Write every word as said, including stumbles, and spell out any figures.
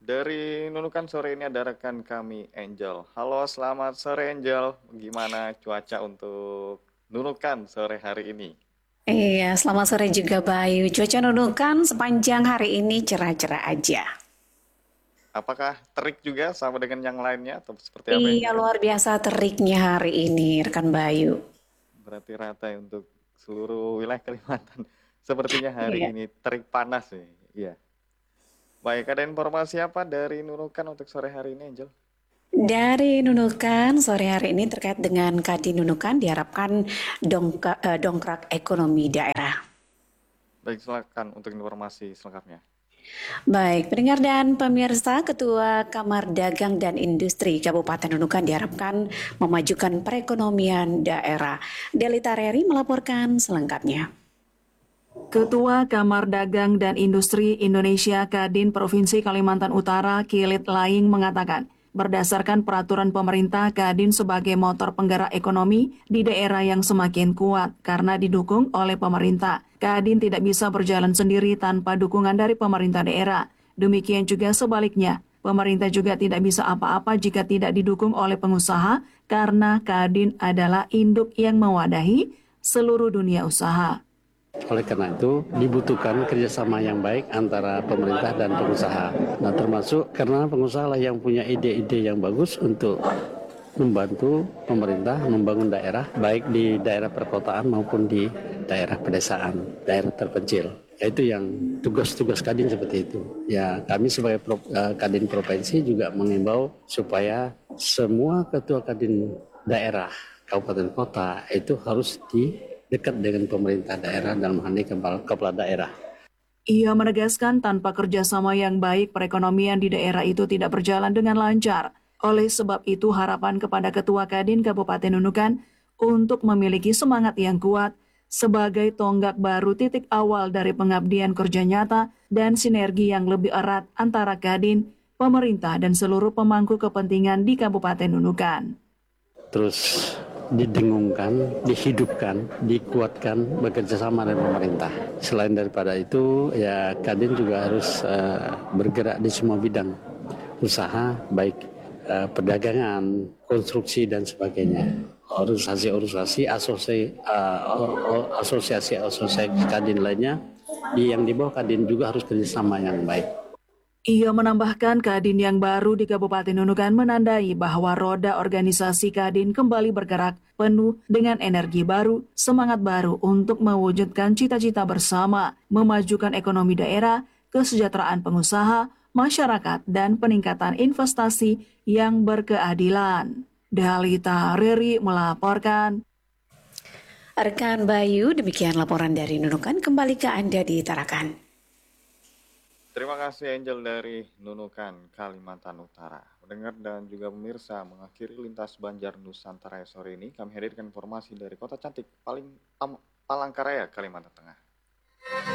Dari Nunukan sore ini ada rekan kami Angel. Halo, selamat sore Angel. Gimana cuaca untuk Nunukan sore hari ini? Iya, selamat sore juga Bayu. Cuaca nunukan sepanjang hari ini cerah-cerah aja. Apakah terik juga sama dengan yang lainnya atau seperti apa Iya, Angel? luar biasa teriknya hari ini, rekan Bayu. Berarti rata ya untuk seluruh wilayah Kalimantan. Sepertinya hari Iya. ini terik panas nih. Iya. Baik, ada informasi apa dari Nunukan untuk sore hari ini Angel? Dari Nunukan, sore hari ini terkait dengan Kadin Nunukan diharapkan dongka, eh, dongkrak ekonomi daerah. Baik, silakan untuk informasi selengkapnya. Baik, pendengar dan pemirsa, Ketua Kamar Dagang dan Industri Kabupaten Nunukan diharapkan memajukan perekonomian daerah. Delita Reri melaporkan selengkapnya. Ketua Kamar Dagang dan Industri Indonesia Kadin Provinsi Kalimantan Utara Kilit Laing mengatakan, berdasarkan peraturan pemerintah, Kadin sebagai motor penggerak ekonomi di daerah yang semakin kuat karena didukung oleh pemerintah. Kadin tidak bisa berjalan sendiri tanpa dukungan dari pemerintah daerah. Demikian juga sebaliknya, pemerintah juga tidak bisa apa-apa jika tidak didukung oleh pengusaha karena Kadin adalah induk yang mewadahi seluruh dunia usaha. Oleh karena itu, dibutuhkan kerjasama yang baik antara pemerintah dan pengusaha. Nah, termasuk karena pengusaha lah yang punya ide-ide yang bagus untuk membantu pemerintah membangun daerah, baik di daerah perkotaan maupun di daerah pedesaan, daerah terpencil. Itu yang tugas-tugas Kadin seperti itu. Ya, kami sebagai Pro, uh, Kadin Provinsi juga mengimbau supaya semua ketua Kadin daerah, kabupaten kota itu harus di dekat dengan pemerintah daerah dalam hal ini kepala, kepala daerah. Ia menegaskan tanpa kerjasama yang baik perekonomian di daerah itu tidak berjalan dengan lancar. Oleh sebab itu harapan kepada Ketua Kadin Kabupaten Nunukan untuk memiliki semangat yang kuat sebagai tonggak baru titik awal dari pengabdian kerja nyata dan sinergi yang lebih erat antara Kadin, pemerintah dan seluruh pemangku kepentingan di Kabupaten Nunukan. Terus didengungkan, dihidupkan, dikuatkan bekerja sama dengan pemerintah. Selain daripada itu, ya Kadin juga harus uh, bergerak di semua bidang usaha, baik uh, perdagangan, konstruksi dan sebagainya. Organisasi-organisasi, asosiasi, uh, asosiasi-asosiasi Kadin lainnya, di yang di bawah Kadin juga harus kerjasama yang baik. Ia menambahkan Kadin yang baru di Kabupaten Nunukan menandai bahwa roda organisasi Kadin kembali bergerak penuh dengan energi baru, semangat baru untuk mewujudkan cita-cita bersama, memajukan ekonomi daerah, kesejahteraan pengusaha, masyarakat, dan peningkatan investasi yang berkeadilan. Dalita Reri melaporkan. Rekan Bayu, demikian laporan dari Nunukan. Kembali ke Anda di Tarakan. Terima kasih Angel dari Nunukan, Kalimantan Utara. Pendengar dan juga pemirsa, mengakhiri lintas Banjar Nusantara sore ini, kami hadirkan informasi dari kota cantik paling Palangkaraya, Kalimantan Tengah.